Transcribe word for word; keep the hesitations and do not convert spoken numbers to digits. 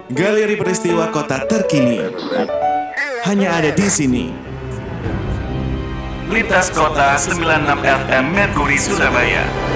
Galeri peristiwa kota terkini hanya ada di sini. Lintas Kota sembilan puluh enam F M Merkuri Surabaya.